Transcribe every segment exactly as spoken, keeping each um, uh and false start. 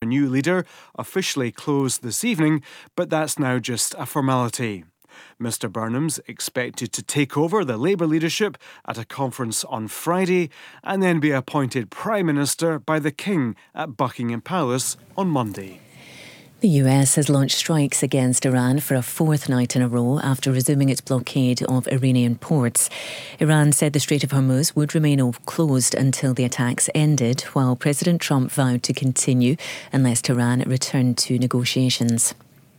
new leader officially closed this evening, but that's now just a formality. Mister Burnham's expected to take over the Labour leadership at a conference on Friday and then be appointed Prime Minister by the King at Buckingham Palace on Monday. The U S has launched strikes against Iran for a fourth night in a row after resuming its blockade of Iranian ports. Iran said the Strait of Hormuz would remain closed until the attacks ended, while President Trump vowed to continue unless Tehran returned to negotiations.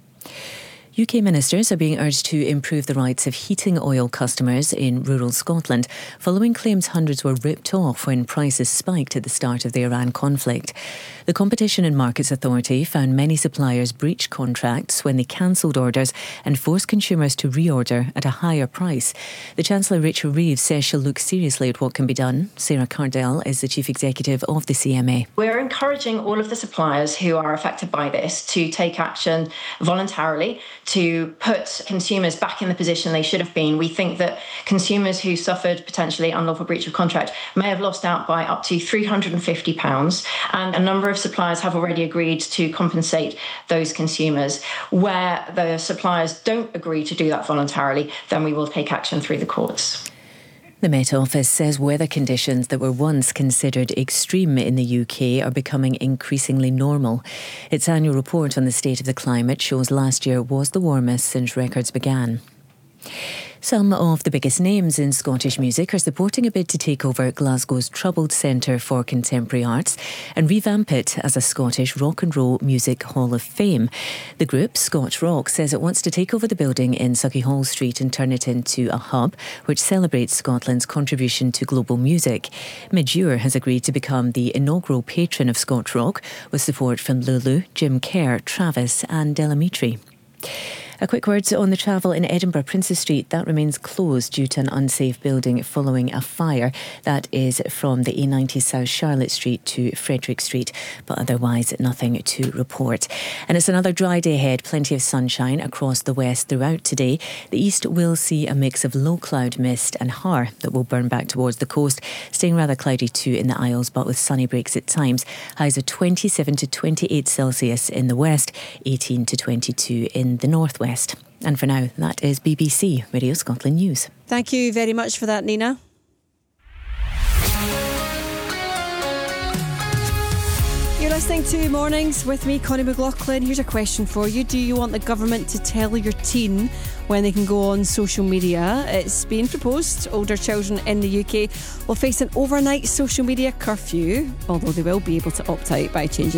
U K ministers are being urged to improve the rights of heating oil customers in rural Scotland, following claims hundreds were ripped off when prices spiked at the start of the Iran conflict. The Competition and Markets Authority found many suppliers breached contracts when they cancelled orders and forced consumers to reorder at a higher price. The Chancellor, Rachel Reeves, says she'll look seriously at what can be done. Sarah Cardell is the Chief Executive of the C M A. We're encouraging all of the suppliers who are affected by this to take action voluntarily, to put consumers back in the position they should have been. We think that consumers who suffered potentially unlawful breach of contract may have lost out by up to three hundred fifty pounds, and a number of suppliers have already agreed to compensate those consumers. Where the suppliers don't agree to do that voluntarily, then we will take action through the courts. The Met Office says weather conditions that were once considered extreme in the U K are becoming increasingly normal. Its annual report on the state of the climate shows last year was the warmest since records began. Some of the biggest names in Scottish music are supporting a bid to take over Glasgow's troubled Centre for Contemporary Arts and revamp it as a Scottish Rock and Roll Music Hall of Fame. The group, Scotch Rock, says it wants to take over the building in Sauchiehall Street and turn it into a hub which celebrates Scotland's contribution to global music. Midure has agreed to become the inaugural patron of Scotch Rock, with support from Lulu, Jim Kerr, Travis and Delamitri. A quick word on the travel in Edinburgh Princes Street. That remains closed due to an unsafe building following a fire. That is from the A ninety South Charlotte Street to Frederick Street, but otherwise nothing to report. And it's another dry day ahead. Plenty of sunshine across the west throughout today. The east will see a mix of low cloud mist and har that will burn back towards the coast, staying rather cloudy too in the Isles, but with sunny breaks at times. Highs of twenty-seven to twenty-eight Celsius in the west, eighteen to twenty-two in the northwest. And for now, that is B B C Radio Scotland News. Thank you very much for that, Nina. You're listening to Mornings with me, Connie McLaughlin. Here's a question for you. Do you want the government to tell your teen when they can go on social media? It's been proposed older children in the U K will face an overnight social media curfew, although they will be able to opt out by changing